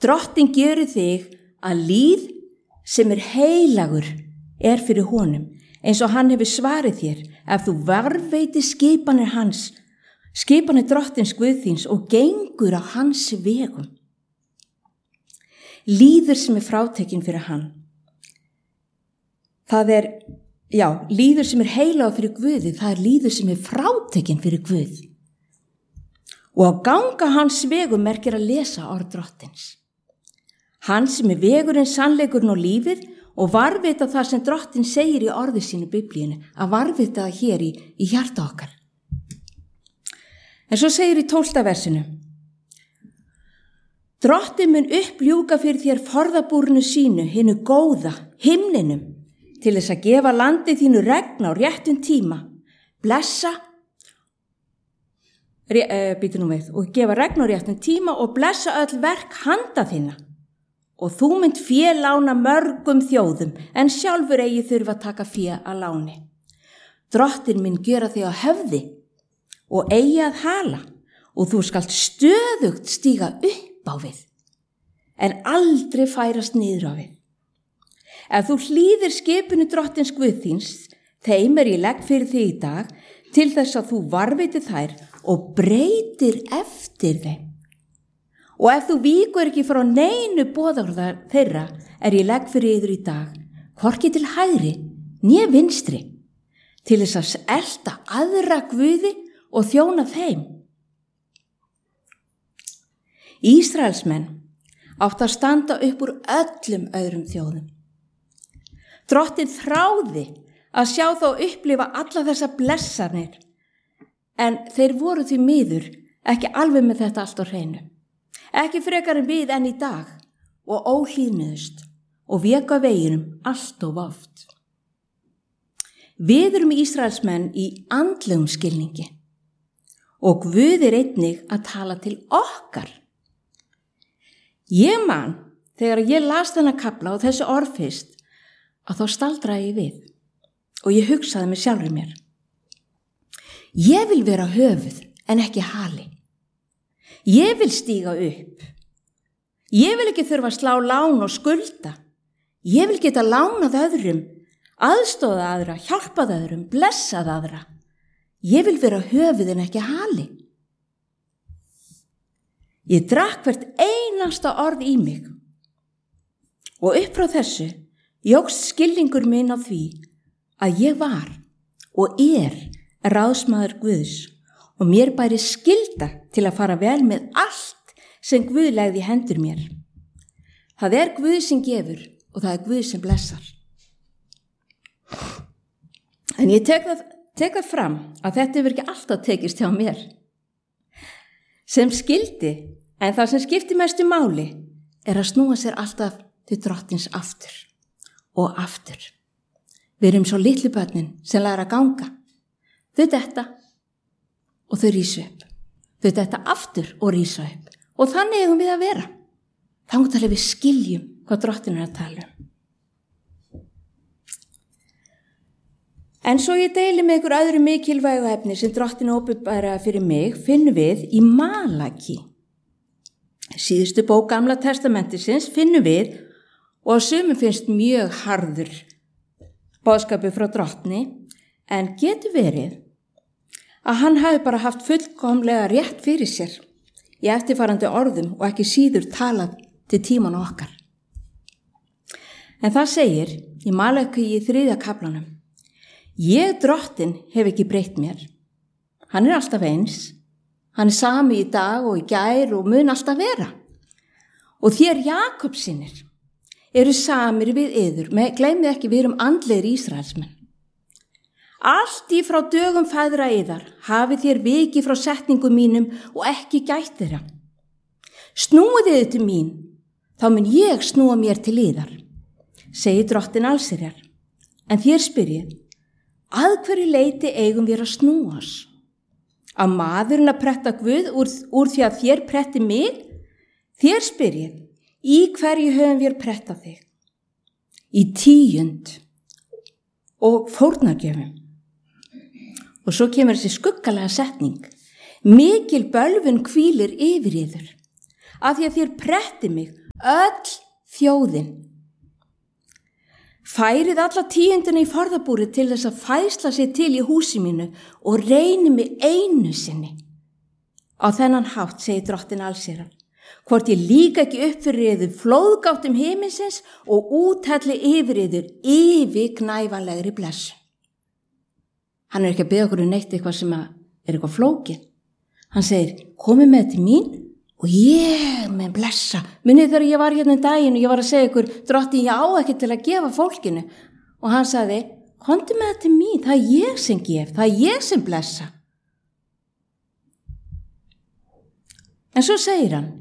Drottinn gjörir þig að líð sem heilagur fyrir honum, eins og hann hefur svarið þér, ef þú varðveitir skipanir hans, skipanir Drottins Guðþíns og gengur á hans vegum. Líður sem frátekinn fyrir hann. Líður sem heilagur fyrir Guði, það líður sem frátekinn fyrir Guð. Og að ganga hans vegum merkir að lesa orð Drottins. Hann sem vegurinn, sannleikurinn og lífið, og varðveita það sem Drottinn segir í orði sínu Biblíunni, að varðveita það hér í hjarta okkar. En svo segir í 12. versinu: Drottinn mun uppljúka fyrir þér forðabúrinu sínu, hinu góða, himninum, til þess að gefa landi þínu regn á réttum tíma, og gefa regn á réttum tíma og blessa öll verk handa þína. Og þú mynd fé lána mörgum þjóðum, en sjálfur eigi þurfa að taka fé að láni. Drottinn mun gera þig á höfði og eigi að hala, og þú skalt stöðugt stíga upp á við, en aldrei færast niður á við. Ef þú hlýðir skipinu Drottins Guðþíns, þeim ég legg fyrir þig í dag, til þess að þú varðveitir þær og breytir eftir þeim. Og ef þú víkur ekki frá neinu boðorða þeirra, ég legg fyrir yður í dag, hvorki til hægri, né vinstri, til þess að elta aðra guði og þjóna þeim. Ísraelsmenn áttu að standa upp úr öllum öðrum þjóðum. Drottinn þráði að sjá þá upplifa alla þessa blessanir, en þeir voru því miður ekki alveg með þetta allt á hreinu. Ekki frekar en við enn í dag, og óhlýðnuðust og véku af veginum allt of oft. Við erum Ísraelsmenn í andlegum skilningi og Guð einnig að tala til okkar. Ég man, þegar ég las þennan kafla og þessi orð fyrst, að þá staldraði ég við og ég hugsaði með sjálfur mér. Ég vil vera höfuð en ekki hali. Ég vil stíga upp. Ég vil ekki þurfa að slá lán og skulda. Ég vil geta lánað öðrum, aðstoða aðra, hjálpað öðrum, blessað aðra. Ég vil vera höfuð en ekki hali. Ég drakk hvert einasta orð í mig. Og upp frá þessu jókst skilningur minn á því að ég var og ráðsmaður Guðs. Og mér bæri skylda til að fara vel með allt sem Guð legði í hendur mér. Það Guð sem gefur og það Guð sem blessar. En ég tek það fram að þetta hefur ekki alltaf tekist hjá mér. Sem skyldi, en það sem skiptir mestu máli, að snúa sér alltaf til Drottins aftur og aftur. Við erum svo litlu börnin sem læra að ganga. Þau detta og þau rísa upp. Þau detta aftur og rísa upp. Og þannig eigum við að vera. Þangað til við skiljum hvað Drottinn að tala um. En svo ég deili með ykkur öðru mikilvægu efni sem Drottinn ópenbaraði fyrir mig, finnum við í Malaki. Síðustu bók Gamla testamentisins finnum við, og sumum finnst mjög harður boðskapur frá Drottni, en getur verið að hann hafi bara haft fullkomlega rétt fyrir sér í eftirfarandi orðum og ekki síður talað til tíman okkar. En það segir í Malaki í 3. kaflanum: Ég, Drottinn, hef ekki breytt mér. Hann alltaf eins. Hann sami í dag og í gær og mun alltaf vera. Og þér Jakobsinir eru samir við yður. Gleymið ekki, við erum andlegir Ísraelsmenn. Allt í frá dögum feðra yðar hafið þér vikið frá setningum mínum og ekki gætt þeirra. Snúið þið til mín, þá mun ég snúa mér til yðar, segir Drottinn allsherjar. En þér spyrjið, að hverju leyti eigum við að snúa oss? Að maðurinn að pretta Guð úr því að þér pretti mig? Þér spyrjið, í hverju höfum við prettað þig? Í tíund og fórnargjöfum. Og svo kemur þessi skuggalega setning: Mikil bölvun hvílir yfir yður, af því að þér pretti mig öll þjóðin. Færið alla tíundina í forðabúri til þess að fæsla sig til í húsi mínu og reyni mig einu sinni. Á þennan hátt, segir Drottinn allsherjar, hvort ég líka ekki upp fyrir yður flóðgáttum himinsins og úthelli yfir yður yfirgnæfanlegri blessun. Hann er ekki að biðja okkur neitt eitthvað sem er eitthvað flókið. Hann segir, komið með til mín og ég með blessa. Munið þegar ég var hérna daginn og ég var að segja ykkur, Drottinn, ég á ekki til að gefa fólkinu. Og hann sagði, komdu með til mín, það er ég sem gef, það er ég sem blessa. En svo segir hann,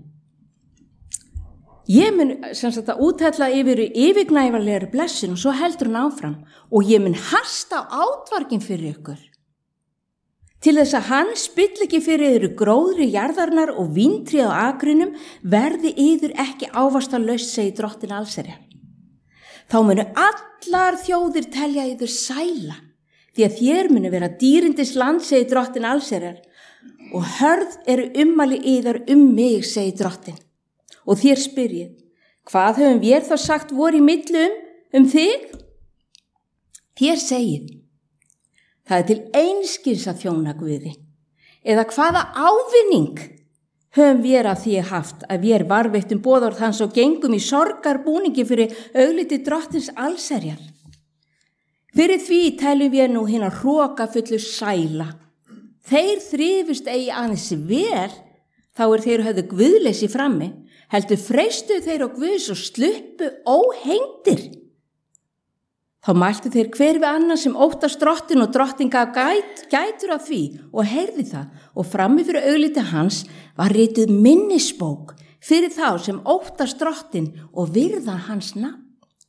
ég mun sem sagt að úthella yfir yfirgnæfanlegri blessun og svo heldur hann áfram og ég mun hasta á átvargin fyrir ykkur. Til þess að hann spill ekki fyrir yður gróðri jarðarnar og víntré á akrinum verði yður ekki ávaxtalaust, segir Drottinn allsherjar. Þá munu allar þjóðir telja yður sæla, því að þér munu vera dýrindis land, segir Drottinn allsherjar, og hörð eru ummæli yðar mig, segir Drottinn. Og þér spyrjið, hvað höfum við þá sagt voru í milli þig? Þér segið, það er til einskis að þjóna Guði. Eða hvaða ávinning höfum við af því haft að við varveittum boðorð hans og gengum í sorgarbúningi fyrir augliti Drottins allsherjar. Fyrir því teljum við nú hina hrokafullu sæla. Þeir þrifust eigi aðeins vel, þá þeir höfðu guðleysi frammi, heldur freistu þeir á Guðs og sluppu óhengdir. Þá mæltu þeir hver við annan sem óttast Drottinn og Drottinn gaf gætur af því og heyrði það og frammi fyrir augliti hans var rituð minnisbók fyrir þá sem óttast Drottinn og virða hans nafn.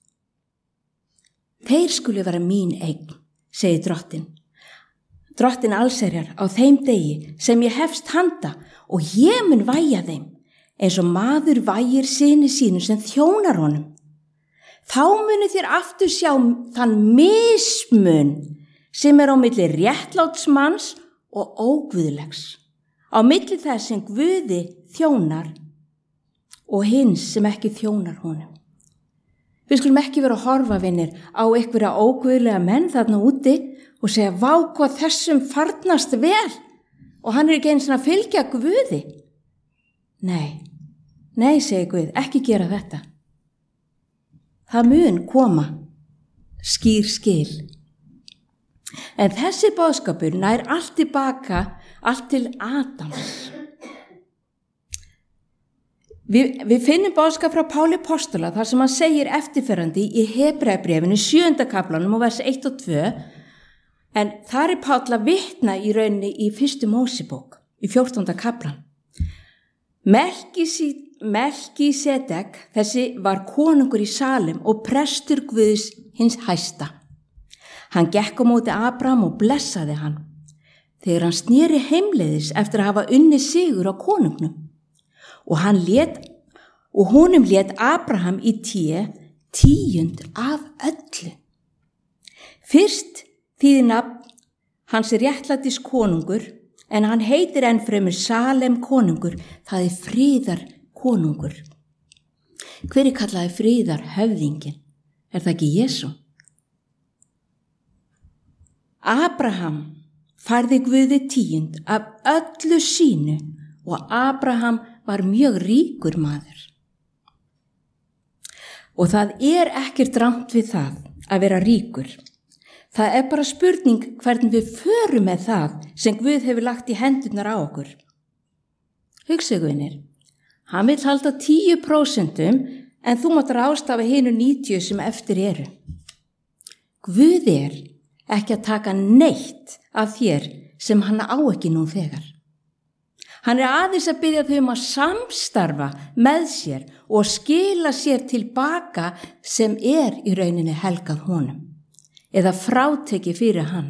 Þeir skulu vera mín eign, segir Drottinn. Drottinn allsherjar á þeim degi sem ég hefst handa og ég mun vægja þeim eins og maður vægir syni sínu sem þjónar honum. Þá munu þér aftur sjá þann mismun sem á milli réttlátsmanns og óguðlegs, á milli þess sem Guði þjónar og hins sem ekki þjónar honum. Við skulum ekki vera að horfa, vinir, á einhverja óguðlega menn þarna úti og segja, vá hvað þessum farnast vel og hann ekki eins og að fylgja Guði. Nei, segir Guð, ekki gera þetta. Það mun koma skýr skil. En þessi boðskapur nær allt tilbaka, allt til Adams. Við finnum boðskap frá Páli Postola þar sem hann segir eftirferandi í Hebreabréfinu 7. kaplanum og vers 1 og 2, en þar Páll að vitna í rauninni í 1. Mósebók í 14. kaplan. Melkisedek, þessi var konungur í Salem og prestur Guðs hins hæsta. Hann gekk á móti Abraham og blessaði hann. Þegar hann sneri heimleiðis eftir að hafa unnið sigur á konungnum. Og honum lét Abraham í 10% af öllu. Fyrst þýðir nafn hans réttlætis konungur, en hann heitir ennfremur Salem konungur, það friðar konungur. Hver kallaði friðar höfðingin? Það ekki Jesú? Abraham færði Guði 10% af öllu sínu og Abraham var mjög ríkur maður. Og það ekkert rangt við það að vera ríkur. Það bara spurning hvernig við förum með það sem Guð hefur lagt í hendurnar á okkur. Hugsið, vinir, hann vill halda 10% en þú mátt ráðstafa hinu 90% sem eftir eru. Guð ekki að taka neitt af þér sem hann á ekki nú þegar. Hann aðeins að biðja þau að samstarfa með sér og skila sér tilbaka sem í rauninni helgað honum. Eða fráteki fyrir hann.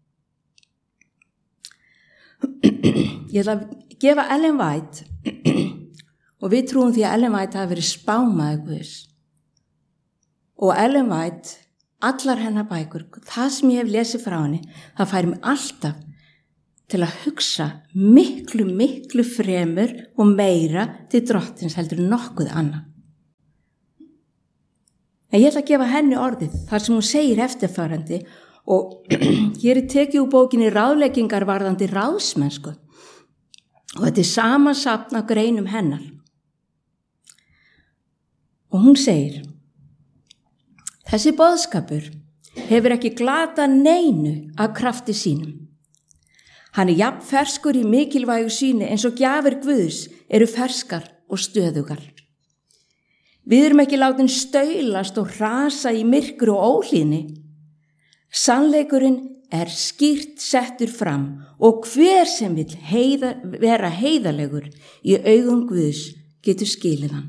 Ég ætla að gefa Ellen White, og við trúum því að Ellen White hafi verið spámaður Guðs. Og Ellen White, allar hennar bækur, það sem ég hef lesið frá henni, það færi mig alltaf til að hugsa miklu fremur og meira til Drottins heldur nokkuð annað. En ég ætla að gefa henni orðið þar sem hún segir eftirfarandi og hér tekið úr bókinni Ráðleggingar varðandi ráðsmennsku og þetta samansafn af greinum hennar. Og hún segir: Þessi boðskapur hefur ekki glatað neinu af krafti sínum. Hann jafn ferskur í mikilvægu síni eins og gjafir Guðs eru ferskar og stöðugar. Við erum ekki látin staulast og hrasa í myrkru og óhlýðni. Sannleikurinn er skýrt settur fram og hver sem vill vera heiðarlegur í augum Guðs getur skilið hann.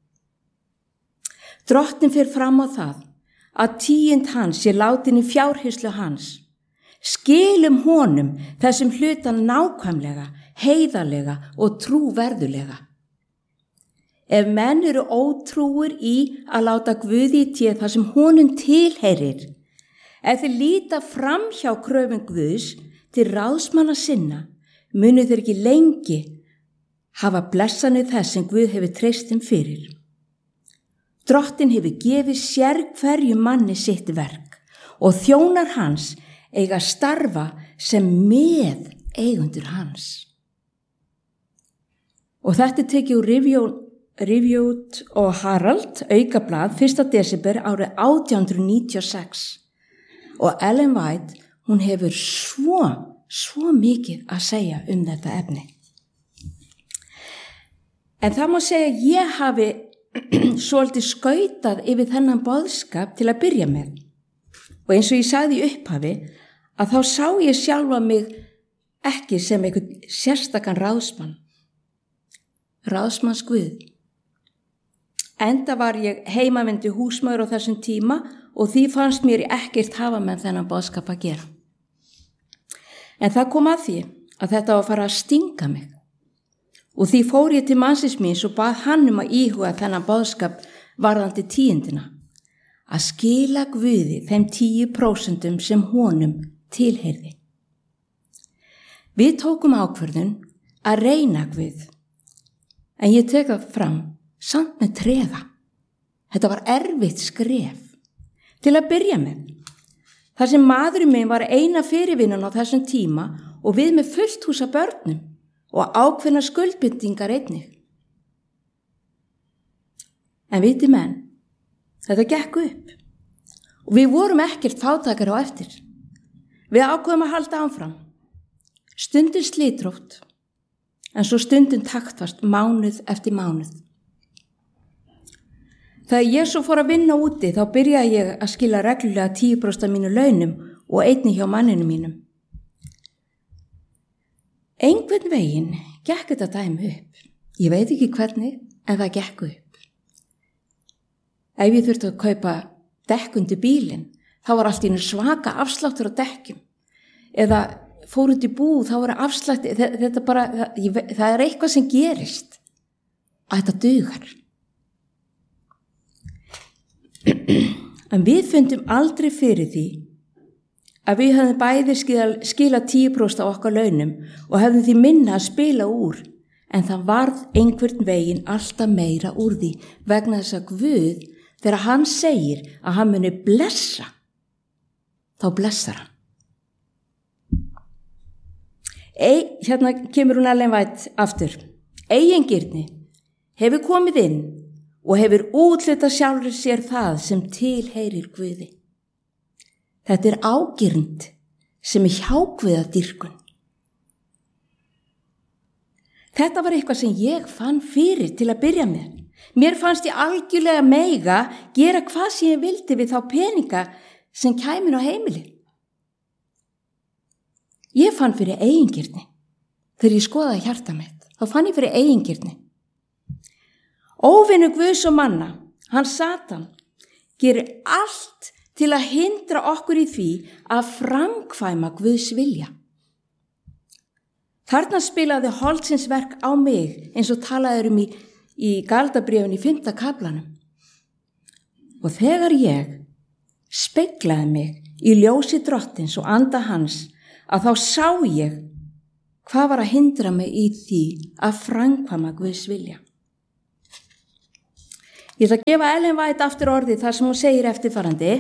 Drottinn fer fram á það að 10% hans sé látin í fjárhirslu hans. Skilum honum þessum hluta nákvæmlega, heiðarlega og trúverðulega. Ef menn eru ótrúir í að láta Guði í té það sem honum tilheyrir, ef þeir líta fram hjá kröfum Guðs til ráðsmanna sinna, munu þeir ekki lengi hafa blessanir þess sem Guð hefur treyst þeim fyrir. Drottinn hefur gefið sérhverju manni sitt verk og þjónar hans eiga starfa sem með eigundur hans. Og þetta tekið úr Rivjút og Harald, aukablað, 1. desember árið 1896. Og Ellen White, hún hefur svo mikið að segja þetta efni. En það má segja að ég hafi svolítið skautað yfir þennan boðskap til að byrja með. Og eins og ég sagði í upphafi, að þá sá ég sjálfa mig ekki sem einhvern sérstakan ráðsmanns Guð. Enda var ég heimavendi húsmóðir á þessum tíma og því fannst mér ekkert hafa með þennan boðskap að gera. En það kom að því að þetta var að fara að stinga mig. Og því fór ég til mannsins míns og bað hann að íhuga þennan boðskap varðandi 10%, að skila Guði þeim 10% sem honum tilheyrði. Við tókum ákvörðun að reyna Guð, en ég tek það fram samt með trega. Þetta var erfitt skref. Til að byrja með, þar sem maðurinn minn var eina fyrirvinnan á þessum tíma og við með fullt hús af börnum og ákveðna skuldbindingar einnig. En viti menn, þetta gekk upp og við vorum ekkert fátækari á eftir. Við ákveðum að halda áfram. Stundin slitrótt, en svo stundin taktfast mánuð eftir mánuð. Þegar ég svo fór að vinna úti þá byrjaði ég að skila reglulega 10% af mínu launum og einnig hjá manninu mínum. Einhvern veginn gekk þetta dæmi upp. Ég veit ekki hvernig, en það gekk upp. Ef ég þurfti að kaupa dekk undir bílinn, þá var allt í einu svaka afsláttur á dekkjum. Eða fór út í búð, þá var afslætti. Það er eitthvað sem gerist. Að þetta dugar. En við fundum aldrei fyrir því að við höfðum bæði skila 10% á okkar launum og höfðum því minna að spila úr, en það varð einhvern veginn alltaf meira úr því vegna þess að Guð, þegar hann segir að hann muni blessa, þá blessar hann. Hérna kemur hún Ellen White aftur. Eigingirni hefur komið inn og hefur úthlutað sjálfur sér það sem tilheyrir Guði. Þetta er ágirnd sem er hjákviðadýrkun. Þetta var eitthvað sem ég fann fyrir til að byrja með. Mér fannst ég algjörlega mega gera hvað sem ég vildi við þá peninga sem kæmin á heimilið. Ég fann fyrir eigingirni. Þegar ég skoðaði hjarta mitt, þá fann ég fyrir eigingirni. Óvinur Guðs og manna, hann Satan, gerir allt til að hindra okkur í því að framkvæma Guðs vilja. Þarna spilaði holdsins verk á mig eins og talaður í Galdrabréfinu í 5. kaflanum. Og þegar ég speglaði mig í ljósi Drottins og anda hans, að þá sá ég hvað var að hindra mig í því að framkvæma Guðs vilja. Ég ætla að gefa Ellen White aftur orðið þar sem hún segir eftirfarandi: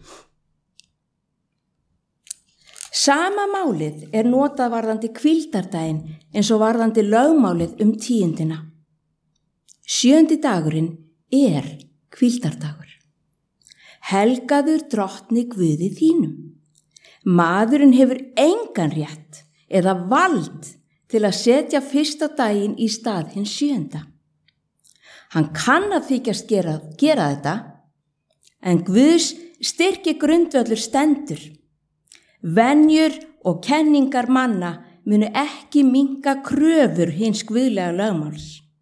Sama málið er notað varðandi hvíldardaginn eins og varðandi lögmálið tíundina. 7. dagurinn er hvíldardagur. Helgaður drottni Guði þínum. Maðurinn hefur engan rétt eða vald til að setja fyrsta daginn í stað hins 7. Hann kann að þykjast gera þetta, en Guðs styrki grundvöllur stendur. Venjur og kenningar manna munu ekki minnka kröfur hins guðlega lögmáls.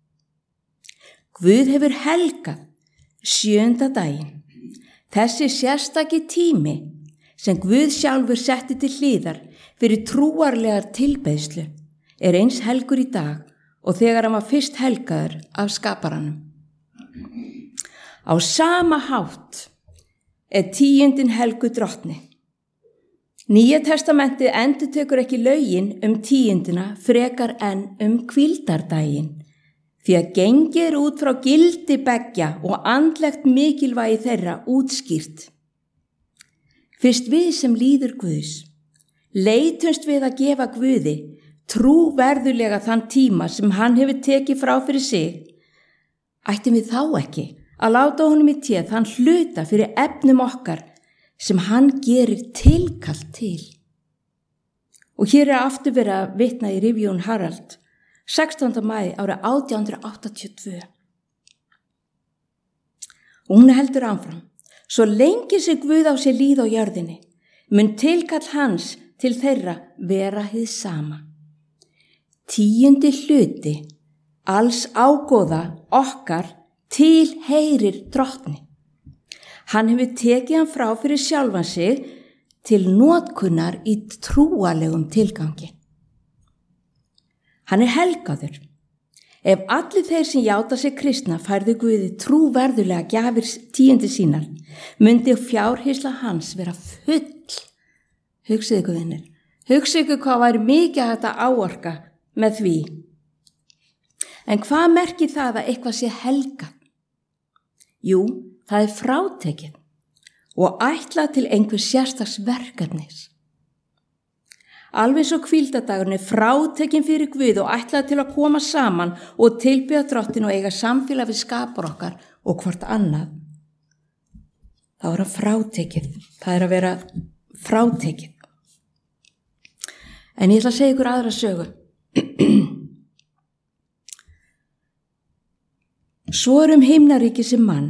Guð hefur helgað 7. daginn. Þessi sérstaki tími sem Guð sjálfur setti til hliðar fyrir trúarlegar tilbeiðslu er eins helgur í dag og þegar hann var fyrst helgaður af skaparanum. Á sama hátt er 10. helgu drottni. Nýja testamentið endurtekur ekki lögin 10. frekar en hvíldardaginn, því að gengið út frá gildi beggja og andlegt mikilvægi þeirra útskýrt. Fyrst við sem líður Guðs leitumst við að gefa Guði trúverðulega þann tíma sem hann hefur tekið frá fyrir sig, ættum við þá ekki að láta honum í té þann hluta fyrir efnum okkar sem hann gerir tilkall til. Og hér er aftur verið að vitna í Rifjón Harald, 16. maí árið 1882. Og hún heldur áfram: Svo lengi sem Guð á sér líð á jörðinni, mun tilkall hans til þeirra vera hið sama. 10. hluti alls ágóða okkar tilheyrir drottni. Hann hefur tekið hann frá fyrir sjálfan sig til notkunar í trúalegum tilgangi. Hann er helgaður. Ef allir þeir sem játa sig kristna færðu Guði trúverðulega gjafir 10. sínar, myndi fjárhysla hans vera full. Hugsið ykkur, vinir. Hugsið ykkur hvað væri mikið hægt að áorka með því. En hvað merkir það að eitthvað sé helgað? Jú, það er frátekið og ætlað til einhvers sérstaks verkefnis. Alveg svo hvíldardagurinn er frátekinn fyrir Guð og ætlað til að koma saman og tilbiðja drottinn og eiga samfélag við skapar okkar og hvort annað. Þá er það frátekið. Það er að vera frátekið. En ég ætla að segja ykkur aðra sögu. Svo himnaríki sem mann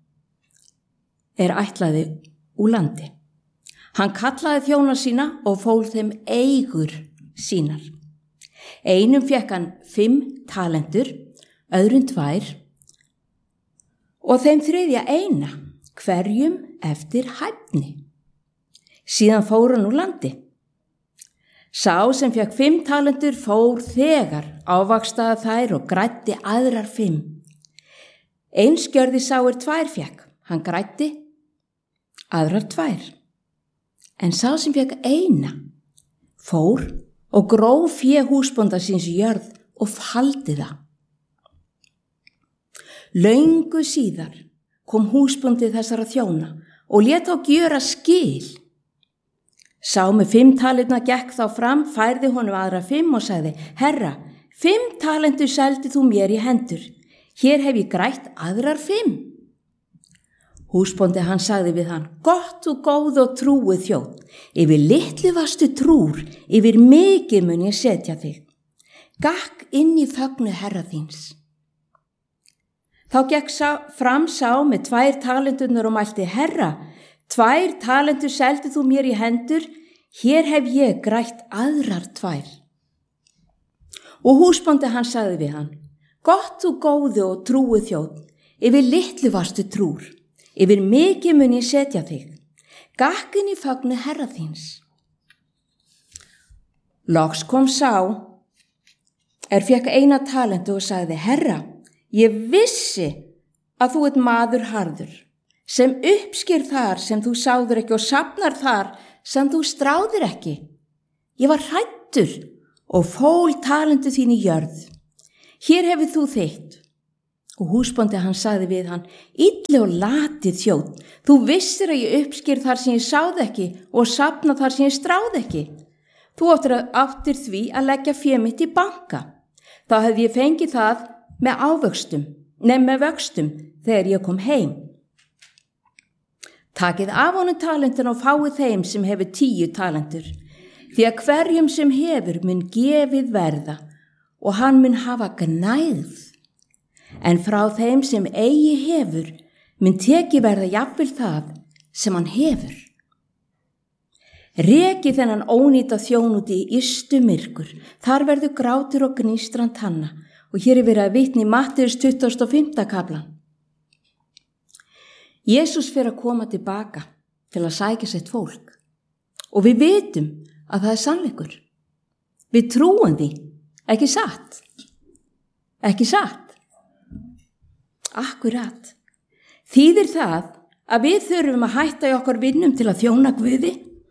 er ætlaði úr landi. Hann kallaði þjóna sína og fól þeim eigur sínar. Einum fékk hann 5 talentur, öðrum 2 og þeim 3. 1, hverjum eftir hæfni. Síðan fór hann úr landi. Sá sem fékk 5 talentur fór þegar ávaxtaði þær og græddi aðrar 5. Eins gjörði sá 2 fékk, hann græddi aðrar 2. En sá sem fékk 1 fór og gróf fé húsbónda síns jörð og faldi það. Löngu síðar kom húsbóndi þessara þjóna og lét þá gjöra skil. Sá með 5 talentna gekk þá fram, færði honum aðra 5 og sagði: Herra, 5 talentur seldi þú mér í hendur. Hér hef ég grætt aðrar 5. Húsbóndi hann sagði við hann: Gott og góð og trúið þjóð, yfir litlu varstu trúr, yfir mikið mun ég setja þig. Gakk inn í fögnu herra þíns. Þá gekk fram sá með 2 talenturnar og mælti: Herra, 2 talentur seldi þú mér í hendur, hér hef ég grætt aðrar 2. Og húsbóndi hann sagði við hann: Gott og góð og trúið þjóð, yfir litlu varstu trúr, yfir mikið mun ég setja þig. Gakk inn í fögnu herra þíns. Loks kom sá fékk 1 talentu og sagði: Herra, ég vissi að þú ert maður harður, sem uppsker þar sem þú sáður ekki og safnar þar sem þú stráðir ekki. Ég var hræddur og fól talentu þín í jörð. Hér hefur þú þitt. Og húsbóndi hann sagði við hann, illi og latið þjónn, þú vissir að ég uppskýr þar sem ég sáð ekki og safna þar sem ég stráð ekki. Þú áttir því að leggja fé mitt í banka. Þá hefði ég fengið það með vöxtum þegar ég kom heim. Takið af honum talentin og fáið þeim sem hefur 10 talentur, því að hverjum sem hefur mun gefið verða og hann mun hafa gnægð. En frá þeim sem eigi hefur mun tekið verða jafnvel það sem hann hefur. Rekið þennan ónýta þjón út í ystu myrkur, þar verður grátur og gnístran tanna. Og hér er verið að vitna í Matteus 25. kaplan. Jesús fer að koma tilbaka til að sækja sitt fólk. Og við vitum að það er sannleikur. Við trúum því, ekki satt? Ekki satt? Akkurat. Þýðir það að við þurfum að hætta í okkar vinnum til að þjóna Guði?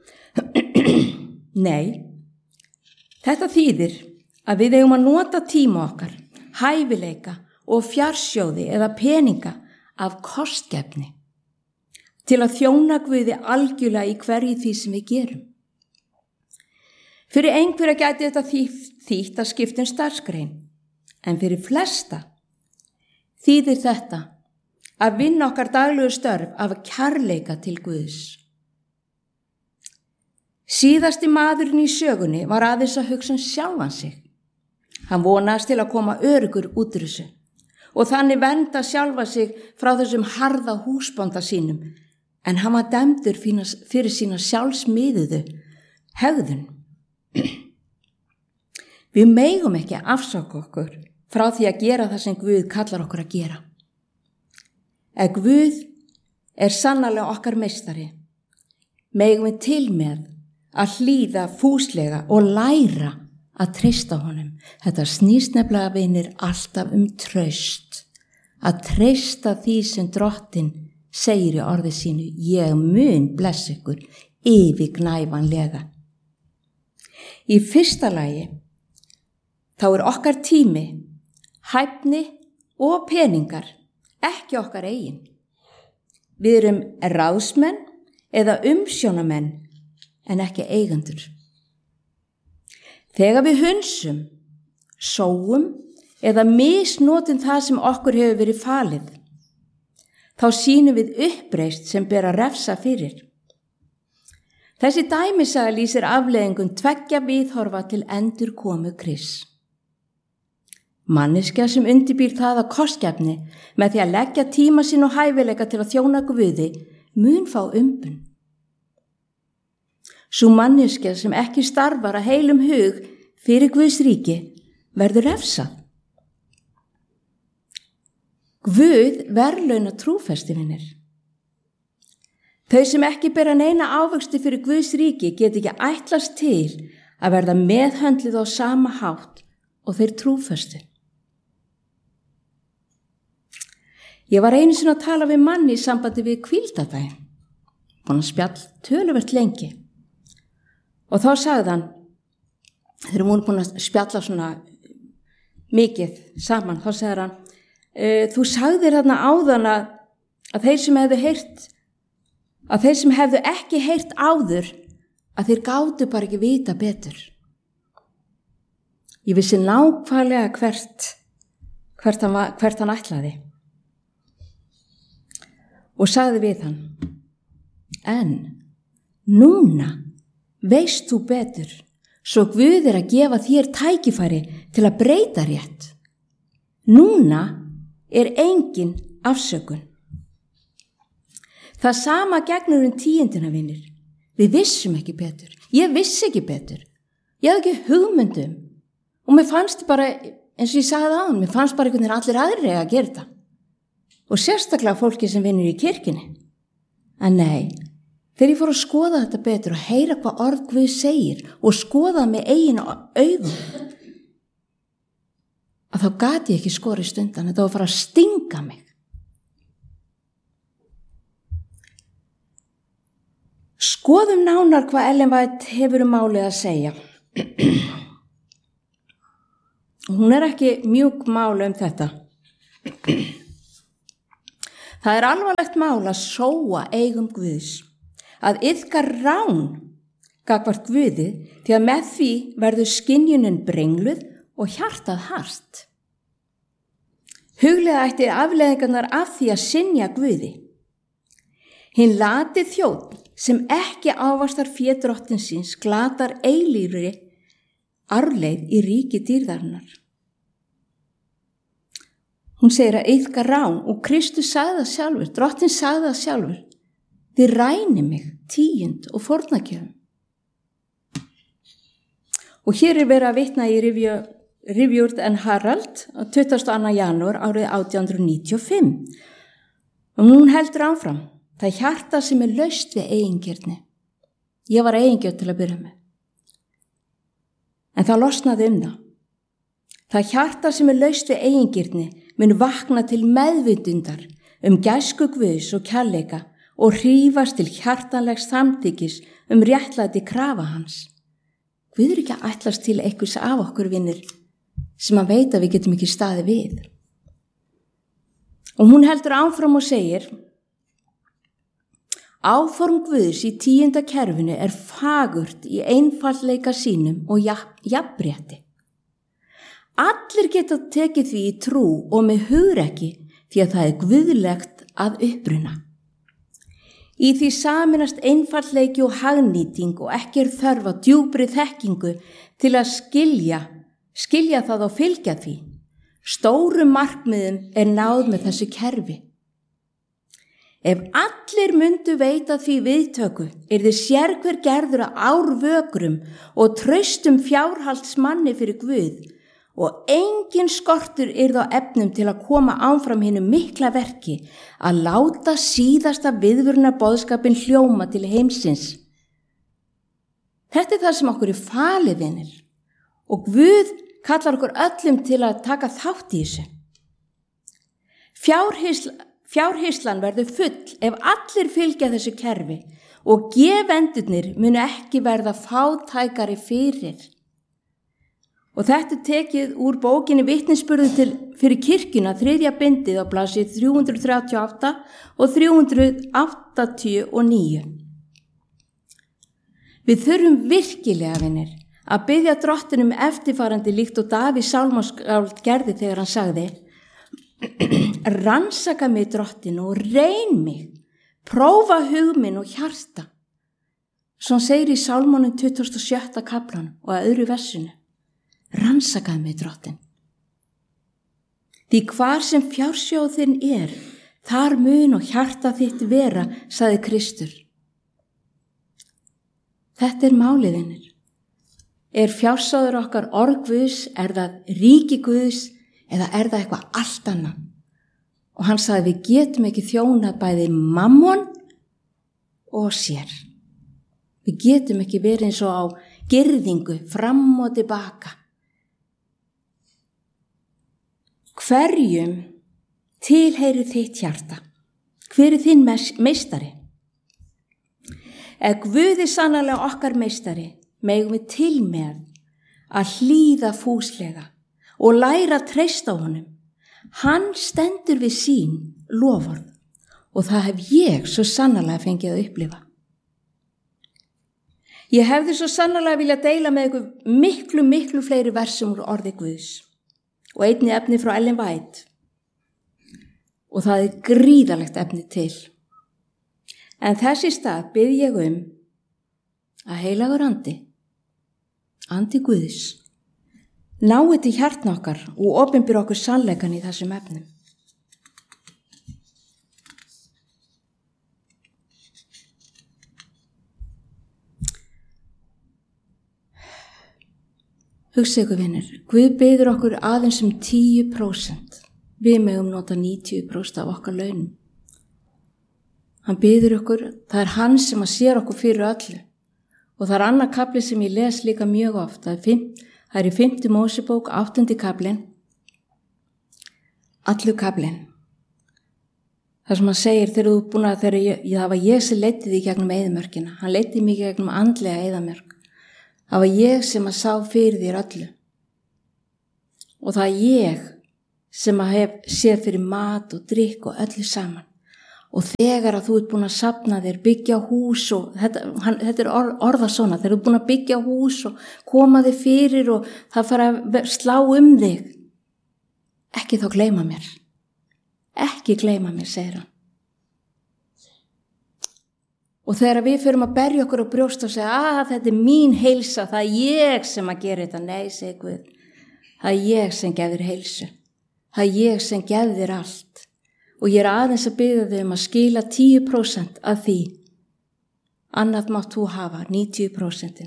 Nei. Þetta þýðir að við eigum að nota tíma okkar, hæfileika og fjarsjóði eða peninga af kostgefni til að þjóna Guði algjörlega í hverju því sem við gerum. Fyrir einhverja gæti þetta þýtt að skipta starfsgrein, en fyrir flesta þýðir þetta að vinna okkar daglegu störf af kærleika til Guðs. Síðasti maðurinn í sögunni var aðeins að hugsa sjálfan sig. Hann vonaðist til að koma öruggur út úr þessu og þannig vernda sjálfa sig frá þessum harða húsbónda sínum, en hann var dæmdur fyrir sína sjálfsmiðuðu hegðun. Við megum ekki afsaka okkur frá því að gera það sem Guð kallar okkur að gera. Ef Guð er sannarlega okkar meistari, megum við til með að hlýða fúslega og læra að treysta honum. Þetta snýst nefnilega, vinir, alltaf traust. Að treysta því sem Drottinn segir í orði sínu, ég mun blessa ykkur yfirgnæfanlega. Í fyrsta lagi, þá er okkar tími, hæfni og peningar ekki okkar eigin. Við erum ráðsmenn eða umsjónamenn en ekki eigendur. Þegar við hunsum, sóum eða misnotum það sem okkur hefur verið falið, þá sýnum við uppreist sem ber að refsa fyrir. Þessi dæmisaga lýsir afleiðingum 2 viðhorfa til endurkomu Krists. Manneskja sem undirbýr það að kostgefni með því að leggja tíma sinn og hæfileika til að þjóna Guði mun fá umbun. Sú manneskja sem ekki starfar að heilum hug fyrir Guðs ríki verður refsað. Guð verðlauna trúfesti, vinir. Þau sem ekki bera neina ávöxti fyrir Guðs ríki get ekki ætlast til að verða meðhöndluð á sama hátt og þeir trúfestu. Ég var einu sinni að tala við manni í sambandi við hvíldardaginn, búin að spjall töluvert lengi. Og þá sagði hann, þeir voru búin að spjalla svona mikið saman, þá sagði hann, þú sagðir þarna áðan að þeir sem hefðu ekki heyrt áður, að þeir gátu bara ekki vita betur. Ég vissi nákvæmlega hvert hann ætlaði. Og sagði við hann, en núna veist þú betur, svo Guð er að gefa þér tækifæri til að breyta rétt. Núna er engin afsökun. Það sama gegnur tíundina, vinir. Við vissum ekki betur. Ég vissi ekki betur. Ég hafði ekki hugmyndum. Og mér fannst bara, eins og ég sagði áðan, mér fannst bara einhvern veginn allir aðrir að gera þetta. Og sérstaklega fólki sem vinnur í kirkjunni. En nei, þegar ég fór að skoða þetta betur og heyra hvað orð Guð segir og skoða það með eigin augum, að þá gat ég ekki skorið stundan, þetta var að fara að stinga mig. Skoðum nánar hvað Ellen White hefur málið að segja. Hún er ekki mjúk mál þetta. Það alvarlegt mál að sóa eigum Guðs, að iðka rán gagnvart Guði, því að með því verður skynjunin brengluð og hjartað hart. Huglega ætti afleiðingarnar af því að synja Guði. Hinn lati þjónn sem ekki ávastar fé drottins síns glatar eilífri arfleið í ríki dýrðarinnar. Hún segir að iðka rán og Kristus sagði það sjálfur, drottin sagði það sjálfur. Þið ræni mig tíund og fórnargjöfum. Og hér verið að vitna í Rivjord and Herald á 22. janúar árið 1895. Og hún heldur áfram. Það er hjarta sem er laust við eigingirni. Ég var eigingjörn til að byrja með. En það losnaði það. Það hjarta sem er laust við eigingirni mun vakna til meðvitundar gæsku Guðs og kærleika og hrífast til hjartanlegs samþykkis réttlæti krafa hans. Guð ekki að ætlast til einhvers af okkur vinir sem að veit að við getum ekki staðið við. Og hún heldur áfram og segir: Áform Guðs í 10. kerfinu er fagurt í einfaldleika sínum og jafnrétti. Allir geta tekið því í trú og með hugrekki því að það er guðlegt að uppruna. Í því saminast einfaldleiki og hagnýting og ekki þörf á djúpri þekkingu til að skilja það og fylgja því. Stórum markmiðum er náð með þessu kerfi. Ef allir myndu veita því viðtöku, yrði sérhver gerður að árvökrum og traustum fjárhaldsmanni fyrir Guð og engin skortur yrði á efnum til að koma áfram hinu mikla verki að láta síðasta viðvöruna boðskapin hljóma til heimsins. Þetta er það sem okkur er falið, vinir, og Guð kallar okkur öllum til að taka þátt í þessu. Fjárhirslan verður full ef allir fylgja þessu kerfi og gefendurnir munu ekki verða fátækari fyrir. Og þetta er tekið úr bókinni Vitnisburður fyrir kirkjuna, 3. bindið á blaðsíðu 338 og 389. Við þurfum virkilega, vinir, að biðja drottin eftirfarandi líkt og Davíð sálmaskáld gerði þegar hann sagði: Rannsaka mig, drottin, og reyn mig, prófa hug minn og hjarta. Svo hann segir í Sálmónum 27. kaflan og að öðru versinu: Rannsakaðu mig, drottin. Því hvar sem fjársjóð þinn er, þar mun og hjarta þitt vera, sagði Kristur. Þetta er máliðinir. Er fjársjóður okkar orð Guðs, er það ríki Guðs eða er það eitthvað allt annað? Og hann sagði: við getum ekki þjónað bæði mammon og sér. Við getum ekki verið eins og á girðingu fram og tilbaka. Hverjum tilheyrir þitt hjarta? Hver er þinn meistari? Ef Guð er sannarlega okkar meistari, megum við til með að hlýða fúslega og læra að treysta á honum. Hann stendur við sín loforð og það hef ég svo sannarlega fengið að upplifa. Ég hefði svo sannarlega viljað deila með ykkur miklu fleiri versum úr orði Guðs og einni efni frá Ellen White, og það er gríðarlegt efni til. En þess í stað bið ég að heilagur andi Guðs, nái til hjartna okkar og opinbyr okkur sannleikan í þessum efnum. Hugsa ykkur, vinir, Guð biður okkur aðeins 10%. Við megum nota 90% af okkar launum. Hann biður okkur, það er hann sem að sér okkur fyrir öllu. Og það er annar kafli sem ég les líka mjög oft. Það er í 5. Mósebók, 8. kaflin. Allur kaflin. Það sem hann segir, það var ég sem leiddi því gegnum eyðimörkina. Hann leiddi mig gegnum andlega eyðimörk. Það var ég sem að sá fyrir þér öllu. Og það er ég sem að hef séð fyrir mat og drykk og öllu saman. Og þegar að þú ert búin að safna þér, byggja hús og þetta orða svona, þegar þú ert búin að byggja hús og koma þig fyrir og það fara að slá þig, ekki þá gleyma mér. Ekki gleyma mér, segir hann. Og þegar við förum að berja okkur á brjóst og segja, þetta mín heilsa, það ég sem að gera þetta. Nei, segir Guð, það ég sem gef þér heilsu. Það ég sem gef þér allt. Og ég aðeins að biðja þig að skila 10% af því. Annað mátt þú hafa, 90%.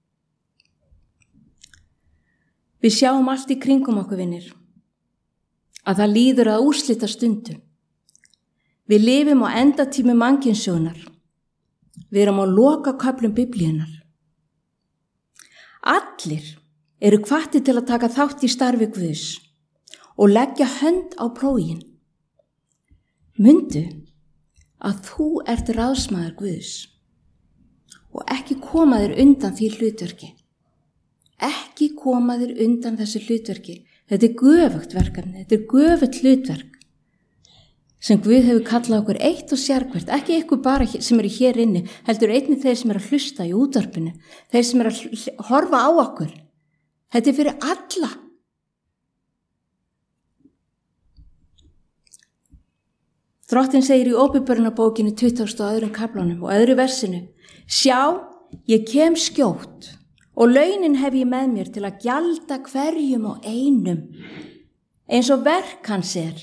Við sjáum allt í kringum okkur, vinir, að það líður að úrslita stundu. Við lifum á endatími mannkynssögunar. Við erum á lokaköflum Biblíunnar. Allir eru hvattir til að taka þátt í starfi Guðs og leggja hönd á plóginn. Mundu að þú ert ráðsmaður Guðs og ekki koma þér undan því hlutverki. Ekki koma þér undan þessu hlutverki. Þetta göfugt verkefni, þetta göfugt hlutverk sem Guð hefur kallað okkur eitt og sérhvert, ekki ykkur bara sem eru hér inni, heldur einnig þeir sem eru að hlusta í útvarpinu, þeir sem eru að horfa á okkur. Þetta fyrir alla. Drottinn segir í Ópenbarunarbókinni 22. kaflanum og öðru versinu, sjá, ég kem skjótt og launin hef ég með mér til að gjalda hverjum og einum, eins og verk hans er.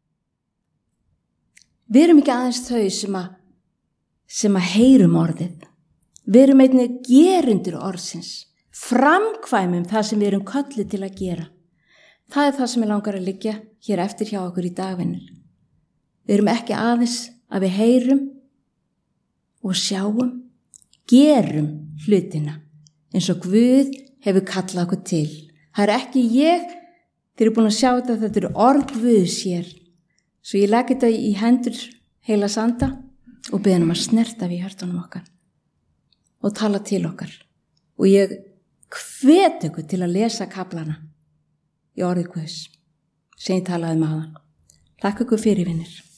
Við erum ekki aðeins þau sem að heyrum orðið. Við erum einnig gerundur orðsins, framkvæmum það sem við erum kölluð til að gera. Það er það sem ég langar að liggja hér eftir hjá okkur í dagvinnur. Við erum ekki aðeins að við heyrum og sjáum, gerum hlutina eins og Guð hefur kallað okkur til. Það er ekki ég, þeir eru búin að sjá þetta eru orð Guðs hér. Svo ég legg þetta í hendur heilags anda og beðin að snerta við hjartunum okkar og tala til okkar. Og ég hvet ykkur til að lesa kaflana í orði Guðs sem ég talaði með áðan. Takk ykkur fyrir, vinir.